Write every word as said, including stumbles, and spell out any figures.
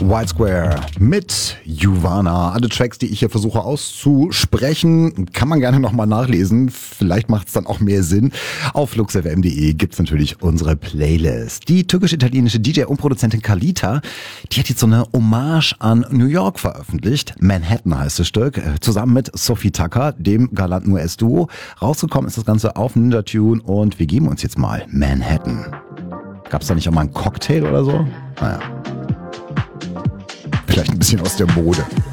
White Square mit Juvana. Alle Tracks, die ich hier versuche auszusprechen, kann man gerne nochmal nachlesen. Vielleicht macht es dann auch mehr Sinn. Auf flux f m punkt d e gibt es natürlich unsere Playlist. Die türkisch-italienische D J und Produzentin Kalita, die hat jetzt so eine Hommage an New York veröffentlicht. Manhattan heißt das Stück. Zusammen mit Sophie Tucker, dem galanten U S-Duo. Rausgekommen ist das Ganze auf Ninja Tune und wir geben uns jetzt mal Manhattan. Gab's da nicht auch mal einen Cocktail oder so? Naja. Vielleicht ein bisschen aus der Mode.